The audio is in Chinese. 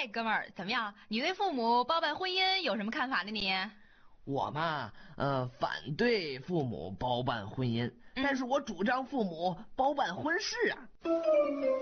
嗨，哥们儿，怎么样？你对父母包办婚姻有什么看法呢？你？ 我嘛，反对父母包办婚姻，但嗯， 是我主张父母包办婚事啊。